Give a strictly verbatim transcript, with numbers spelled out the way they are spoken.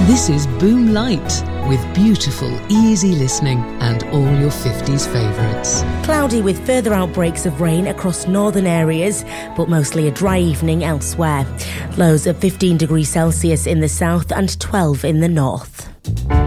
This is Boom Light, with beautiful, easy listening and all your fifties favourites. Cloudy with further outbreaks of rain across northern areas, but mostly a dry evening elsewhere. Lows of fifteen degrees Celsius in the south and twelve in the north.